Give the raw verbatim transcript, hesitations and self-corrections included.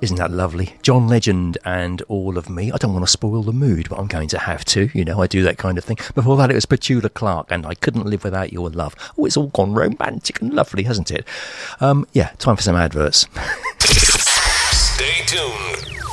Isn't that lovely? John Legend and All of Me. I don't want to spoil the mood, but I'm going to have to. You know, I do that kind of thing. Before that, it was Petula Clark and I Couldn't Live Without Your Love. Oh, it's all gone romantic and lovely, hasn't it? Um, yeah, time for some adverts. Stay tuned.